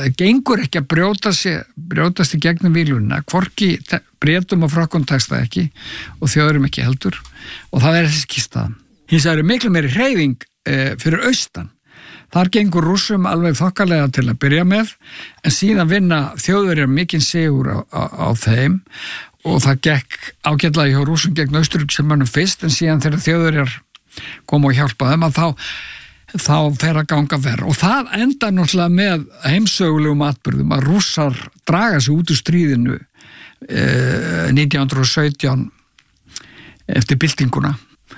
gengur ekki að brjótast í gegnum víglunina, hvorki Bretum og Frökkum tekst það ekki og þjóðurum ekki heldur og það þessi kýrstaðan. Hins vegar miklu meiri hreyfing fyrir austan. Þar gengur Rússum alveg þokkalega til að byrja með, en síðan vinna Þjóðverjar mikinn sigur á þeim og það gekk ágætlega hjá Rússum gegn Austurríkismönnum fyrst, en síðan þegar Þjóðverjar kom og hjálpa þeim að þá fer að ganga verð. Og það enda náttúrulega með heimsögulegum atburðum að Rússar draga sig út úr stríðinu 1917 eftir byltinguna.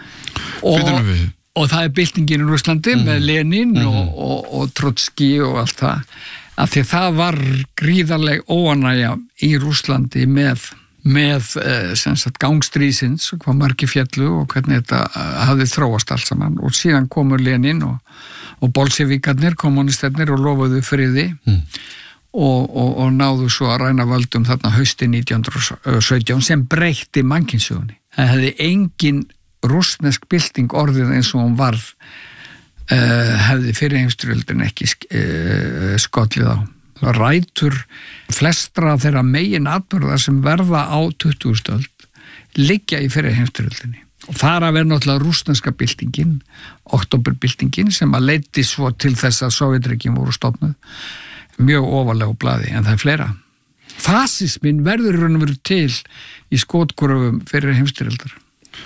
Og það byltingin í Rússlandi með Lenin og Trotski og allt það, af því það var gríðarleg óánægja í Rússlandi með sem sagt gangstríðsins og hvað margir féllu og hvernig þetta hafði þróast allt saman, og síðan komur Lenin og bolsjevíkarnir, kommunistarnir, og lofuðu friði og náðu svo að ræna völdum þarna hausti 1917 sem breytti mannkynssögunni. Það hefði engin rússnesk bylting orðið eins og hún varð hefði fyrir heimsstyrjöldin ekki skollið á. Það rætur flestra þeirra megin atburða sem verða á 20. öld liggja í fyrir heimsstyrjöldinni. Og þar að vera náttúrulega rússneska byltingin, októberbyltingin, sem að leiddi svo til þess að Sovétríkin voru stofnuð mjög ofarlega á blaði, en það fleira. Fasismin verður raun og veru til í skotgröfum fyrir heimsstyrjöldar.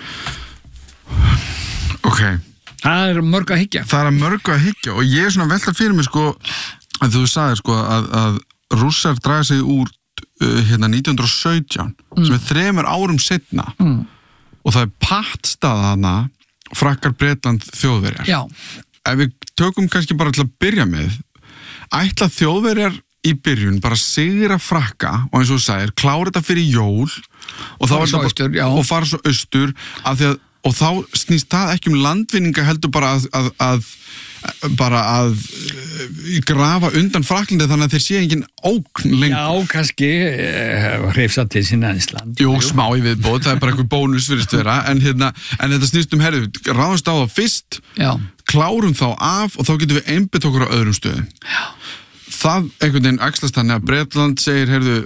Okay. Það mörg að hyggja. Og ég svona velta fyrir mig sko að þú sagðir sko að Rússar draga sig úr 1917 sem 3 árum seinna og það pattstaða hana Frakkar, Bretland, Þjóðverjar. Já. Ef við tökum kannski bara til að byrja með, ætla Þjóðverjar í byrjun bara sigra Frakka og eins og þú sagðir, klára þetta fyrir jól og fara svo austur af því að og þá snýst það ekki landvinninga heldur bara að grafa undan Frakklandi þannig að þeir sé engin ógn lengur. Já, kannski hrifsa til sína Ísland. Jú, smá í viðbót, það bara einhver bónus virðist vera, en þetta snýst ráðumst á það fyrst, klárum þá af og þá getum við einbeitt okkur á öðrum stöðum. Já. Það einhvern veginn æxlast þannig að Bretland segir,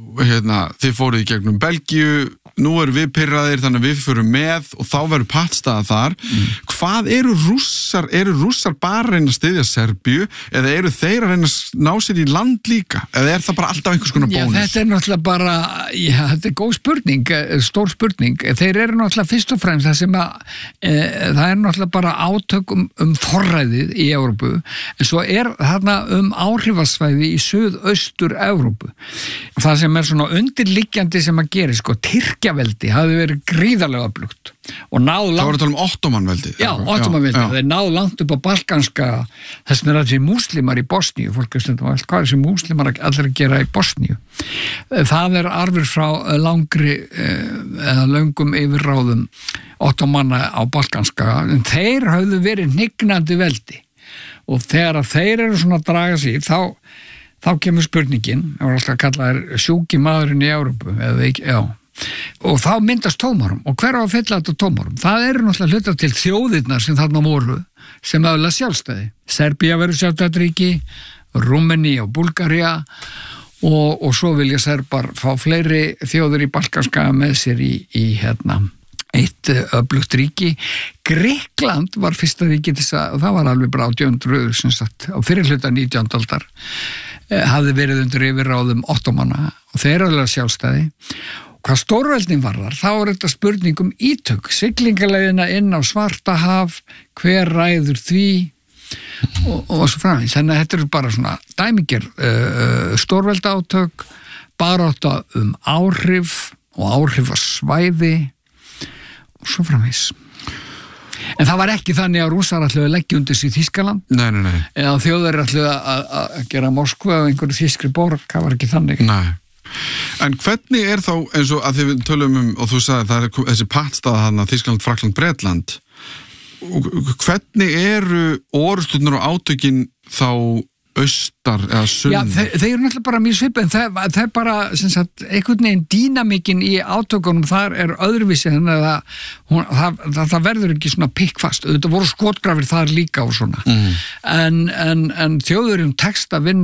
þið fóruð í gegnum Belgíu, nú við pirraðir þannig að við förum með og þá verður pattstaða þar. Hvað eru Rússar bara að reyna að styðja Serbíu eða eru þeir að reyna að ná sér í land líka? Eða er það bara alltaf einhvers konar bónus? Já, þetta náttúrulega bara, þetta góð spurning, stór spurning. Þeir eru náttúrulega fyrst og fremst það sem að, það náttúrulega bara átök forræðið í Evrópu, en svo þarna áhrifasvæði í suðaustur Evrópu. Það sem svona undirliggjandi sem að gera, sko, Tyrkjaveldi hafi verið gríðarlega öflugt og náð langt. Það voru að tala um Ottomanveldi. Já, Ottomanveldi. Þeir náð langt upp á balkanska, þess vegna þessi múslimar í Bosníu, fólk stundum að hvað þessi múslimar allir að gera í Bosníu. Það arfur frá langri eða löngum yfirráðum Ottomana á balkanska, en þeir hafðu verið hnignandi veldi og þegar þeir eru svona að draga sig þá kemur spurningin, það var alltaf að kalla þér sjúki maðurinn í Evrópu, eða ekki, já. Og þá myndast tómarum, og hver á að fylla þetta tómarum? Það eru náttúrulega hlutar til þjóðirnar sem þarna voru, sem öðla sjálfstæði. Serbía verður sjálfstætt ríki, Rúmenía og Búlgaría, og svo vilja Serbar fá fleiri þjóðir í balkanska með sér í eitt öflugt ríki. Grikkland var fyrsta ríki til þess að það var alveg bara 1800 sem sagt, á fyrir hluta 19. aldar hafði verið undir yfirráðum Ottomana og þeir alveg sjálfstæði. Hvað stórveldin varðar, þá þetta spurning ítök, siglingaleiðina inn á Svartahaf, hver ræður því og svo framvegis. Þannig að þetta bara svona dæmigerð stórveldátök, barátta áhrif og áhrifasvæði og svo framvegis. En það var ekki þannig að Rússar ætluðu að leggja undir sig Þýskaland. Nei. Eða Þjóðverjar ætluðu að gera Moskvu af einhverju þýskri borg, það var ekki þannig. Nei. En hvernig þá, eins og að þið tölum og þú sagði það þessi pattstaða þarna, Þýskaland, Frakkland, Bretland, hvernig eru orusturnar og átökin þá austar eða sunn? Já, þeir eru náttúrulega bara mjög svipað, en það er bara, sem sagt, einhvern veginn dýnamikinn í átökunum þar er öðruvísi, þannig að það verður ekki svona pikkfast, þetta voru skotgrafir þar líka og svona, en þjóðurinn tekst að vinna